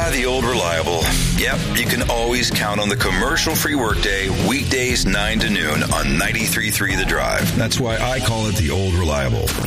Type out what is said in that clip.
The Old Reliable. Yep, you can always count on the commercial-free workday, weekdays 9 to noon on 93.3 The Drive. That's why I call it The Old Reliable.